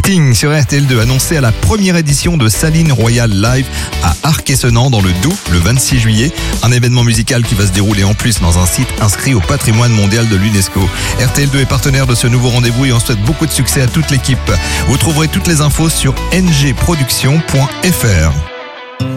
Sting sur RTL2, annoncé à la première édition de Saline Royal Live à Arc-et-Senans dans le Doubs le 26 juillet. Un événement musical qui va se dérouler en plus dans un site inscrit au patrimoine mondial de l'UNESCO. RTL2 est partenaire de ce nouveau rendez-vous et on souhaite beaucoup de succès à toute l'équipe. Vous trouverez toutes les infos sur ngproduction.fr.